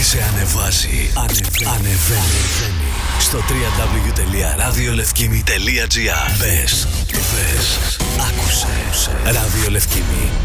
σε ανεβάζει. Ανεβαίνει. Στο www.radiolefkimi.gr. Μπες, άκουσε. Ράδιο Λευκήμη.